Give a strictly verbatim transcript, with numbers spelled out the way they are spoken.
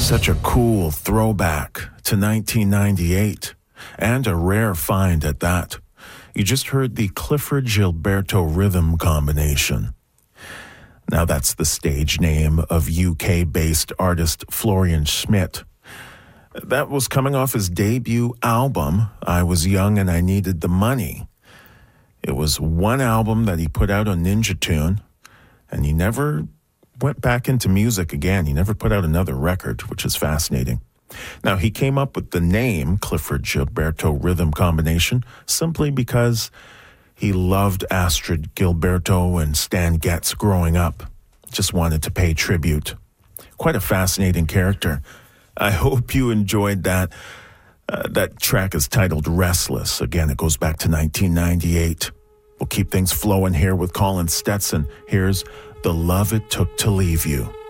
Such a cool throwback to nineteen ninety-eight, and a rare find at that. You just heard the Clifford Gilberto rhythm combination. Now that's the stage name of U K-based artist Florian Schmidt. That was coming off his debut album, I Was Young and I Needed the Money. It was one album that he put out on Ninja Tune, and he never went back into music again. He never put out another record, which is fascinating. Now, he came up with the name Clifford Gilberto Rhythm Combination simply because he loved Astrid Gilberto and Stan Getz growing up. Just wanted to pay tribute. Quite a fascinating character. I hope you enjoyed that. Uh, that track is titled Restless. Again, it goes back to nineteen ninety-eight. We'll keep things flowing here with Colin Stetson. Here's The Love It Took to Leave You.